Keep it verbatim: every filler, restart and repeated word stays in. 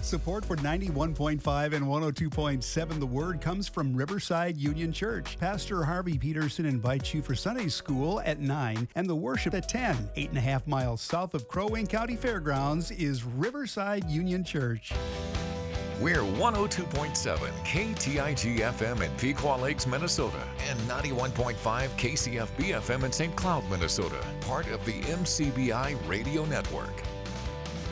Support for ninety-one point five and one oh two point seven The Word comes from Riverside Union Church. Pastor Harvey Peterson invites you for Sunday school at nine and the worship at ten. Eight and a half miles south of Crow Wing County Fairgrounds is Riverside Union Church. We're one oh two point seven K T I G F M in Pequot Lakes, Minnesota, and ninety-one point five K C F B F M in Saint Cloud, Minnesota, part of the M C B I Radio Network.